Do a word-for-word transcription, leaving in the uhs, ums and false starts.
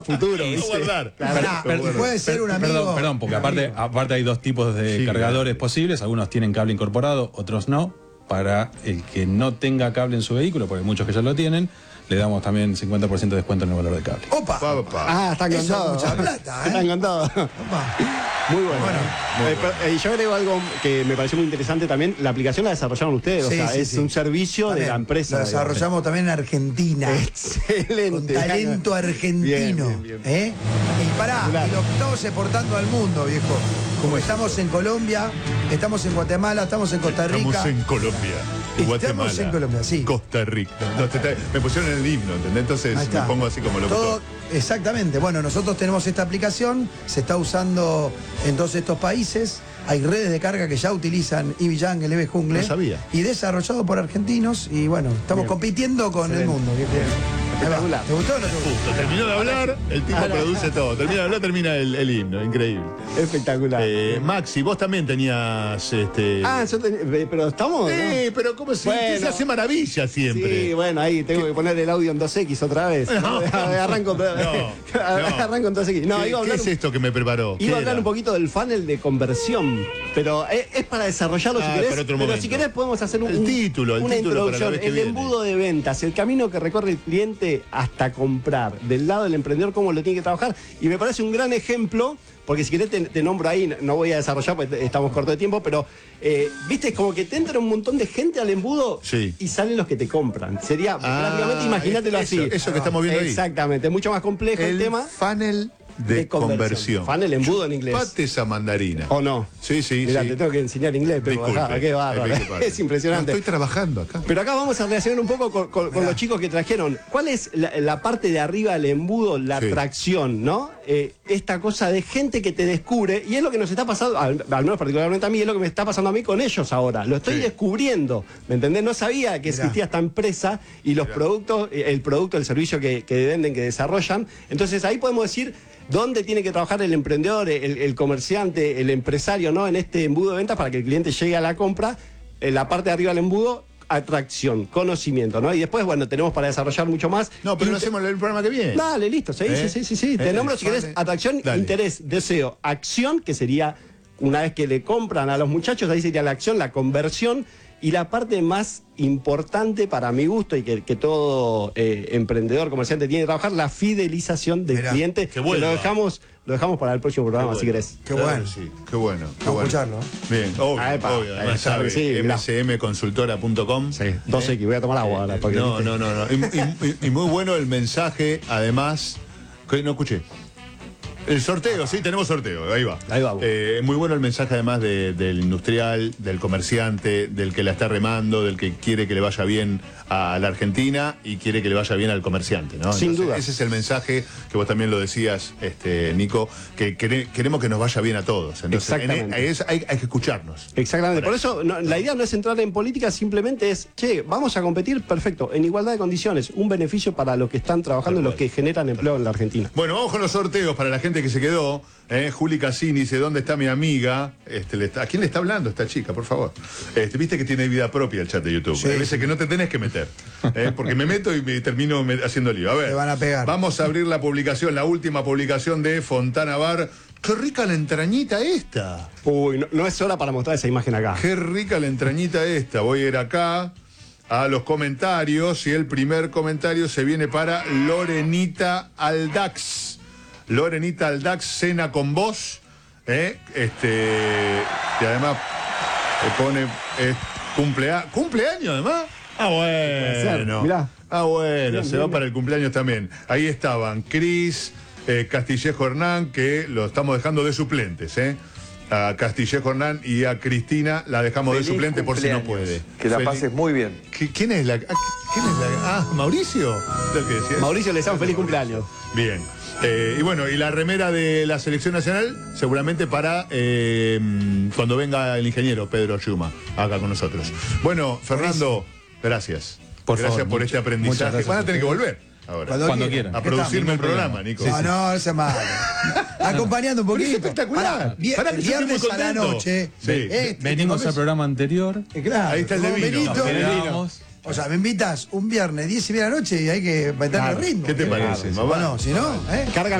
futuro. No guardar. Claro, Pará, no guardar. puede ser un amigo. Perdón, perdón, porque aparte, aparte hay dos tipos de Sí, cargadores claro. posibles. Algunos tienen cable incorporado, otros no. Para el que no tenga cable en su vehículo, porque hay muchos que ya lo tienen, le damos también cincuenta por ciento de descuento en el valor del cable. ¡Opa! Pa, pa, pa. Ah, están Eso es contados. mucha plata, ¿eh? Están contados. Opa. Muy bueno. Bueno, Eh, pero, eh, yo agrego algo que me pareció muy interesante también. La aplicación la desarrollaron ustedes. Sí, o sea, sí, es sí. un servicio También, de la empresa. Lo desarrollamos también en Argentina. Excelente. Con talento argentino. Bien, bien, bien. ¿Eh? Y pará, Claro. y lo estamos exportando al mundo, viejo. Como estamos en Colombia, estamos en Guatemala, estamos en Costa Rica. Estamos en Colombia, Estamos Guatemala, en Colombia, sí. Costa Rica. No, te- te- me pusieron el himno, ¿entendés? Entonces Ahí me está. pongo así como locutor. Todo, exactamente. Bueno, nosotros tenemos esta aplicación, se está usando en todos estos países. Hay redes de carga que ya utilizan Ivy Jungle, Eve Jungle. No sabía. Y desarrollado por argentinos. Y bueno, estamos Bien. compitiendo con Excelente. el mundo. Bien. Ahí va. Espectacular. ¿Te gustó o no te gustó? Justo, terminó de hablar, el tipo Ahora. produce todo. Termina de hablar, termina el, el himno, increíble. Espectacular. Eh, Maxi, vos también tenías este. ah, yo ten- eh, pero estamos. ¿no? Sí, pero ¿cómo se, Bueno. se hace maravilla siempre? Sí, bueno, ahí tengo que poner el audio en dos equis otra vez. No. Arranco, No, no. arranco en dos equis. No, ¿Qué, iba a qué hablar, es esto que me preparó? iba a ¿Qué hablar era? un poquito del funnel de conversión, pero es, es para desarrollarlo Ah, si querés. para otro pero momento. si querés podemos hacer un, El título, el una título para la introducción. vez que El viene. embudo de ventas, el camino que recorre el cliente hasta comprar, del lado del emprendedor, cómo lo tiene que trabajar. Y me parece un gran ejemplo, porque si querés te, te nombro ahí, no voy a desarrollar porque estamos cortos de tiempo, pero eh, viste, es como que te entra un montón de gente al embudo Sí. y salen los que te compran. Sería Ah, prácticamente, imagínatelo eso, así. eso que estamos viendo ahí. Exactamente, es mucho más complejo el, El tema funnel de, conversión. Funnel embudo en inglés. Pate esa mandarina. ¿O no? Sí, sí, Mirá, sí. te tengo que enseñar inglés, pero Disculpe. ajá, qué bárbaro. Eh, disculpe. Es impresionante. No, estoy trabajando acá. Pero acá vamos a relacionar un poco con, con- con los chicos que trajeron. ¿Cuál es la, la parte de arriba del embudo, la Sí. atracción, ¿no? Eh, esta cosa de gente que te descubre, y es lo que nos está pasando, al, al menos particularmente a mí, es lo que me está pasando a mí con ellos ahora. Lo estoy Sí. descubriendo, ¿me entendés? No sabía que Mirá. existía esta empresa y los Mirá. productos, eh, el producto, el servicio que, que venden, que desarrollan. Entonces ahí podemos decir dónde tiene que trabajar el emprendedor, el, el comerciante, el empresario, ¿no? En este embudo de ventas para que el cliente llegue a la compra. En la parte de arriba del embudo, atracción, conocimiento, ¿no? Y después, bueno, tenemos para desarrollar mucho más. No, pero lo Inte- hacemos en el programa que viene. Dale, listo, sí, ¿Eh? sí, sí, sí, sí. Te ¿Eh? nombro si querés Vale. atracción, Dale. interés, deseo, acción, que sería una vez que le compran a los muchachos, ahí sería la acción, la conversión. Y la parte más importante para mi gusto y que, que todo eh, emprendedor, comerciante tiene que trabajar, la fidelización del Mirá, cliente. que Que vuelva. lo dejamos, lo dejamos para el próximo programa, si querés. Qué Claro bueno. que Sí, qué bueno. Qué Vamos a bueno. escucharlo, ¿eh? Bien, obvio, Ah, epa, obvio. eh, Además claro sabe, que sí, mirá. m c m consultora punto com. Sí, dos equis, voy a tomar agua ahora. porque- No, no, no, no. Y, y- y muy bueno el mensaje, además. Que no escuché. El sorteo, sí, tenemos sorteo, ahí va. Ahí vamos. Eh, muy bueno el mensaje además de- del industrial, del comerciante, del que la está remando, del que quiere que le vaya bien a la Argentina y quiere que le vaya bien al comerciante, ¿no? Sin Entonces, duda. Ese es el mensaje que vos también lo decías, este, Nico, que quere- queremos que nos vaya bien a todos. Entonces, Exactamente. en- es- hay, hay que escucharnos. Exactamente. Para Por eso no, la idea no es entrar en política, simplemente es, che, vamos a competir, perfecto, en igualdad de condiciones, un beneficio para los que están trabajando y Tal los cual. que generan empleo en la Argentina. Bueno, vamos con los sorteos para la gente que se quedó. Eh, Juli Cassini dice, ¿dónde está mi amiga? Este, le está- ¿A quién le está hablando esta chica, por favor? Este, Viste que tiene vida propia el chat de YouTube. Sí. Hay veces que no te tenés que meter. eh, porque me meto y me termino me- haciendo lío. A ver, Te van a pegar. vamos a abrir la publicación, la última publicación de Fontana Bar. ¡Qué rica la entrañita esta! Uy, no, no es hora para mostrar esa imagen acá. ¡Qué rica la entrañita esta! Voy a ir acá a los comentarios y el primer comentario se viene para Lorenita Aldax. Lorenita Aldax, cena con vos. ¿eh? Este, y además eh, pone eh, cumplea- cumpleaños, además. Ah, bueno. Mirá. Ah, bueno, Bien, se bien, va bien. para el cumpleaños también. Ahí estaban Cris, eh, Castillejo Hernán, que lo estamos dejando de suplentes, ¿eh? A Castillejo Hernán y a Cristina la dejamos de Feliz suplente por si no cumpleaños. puede. Que la Feliz- pases muy bien. ¿Qui- ¿Quién es la.? ah, ¿Quién es la.? Ah, Mauricio. ¿Es el que decías? Mauricio, le deseamos feliz cumpleaños. Bien. Eh, y bueno, y la remera de la selección nacional, seguramente para eh, cuando venga el ingeniero Pedro Yuma acá con nosotros. Bueno, Fernando, gracias. Por gracias favor, por mucho- este muchas aprendizaje. gracias Van a a tener que ustedes. volver ahora. Cuando Cuando quieran. quieran. A ¿Qué producirme el ningún programa, problema. Nico. Sí, No, sí. no, no se mal. Acompañando un Pero poquito. es espectacular. Pará, vier- Pará, que yo estoy muy viernes a la contento. noche. Sí. este, Venimos que al comes- programa anterior. Eh, claro, Ahí está el de con vino. Benito, Nos quedamos O sea, me invitas un viernes, diez y media de la noche y hay que meterle Claro. ritmo. ¿Qué te parece? Claro, Mamá? Bueno, si no, ¿eh? Cargan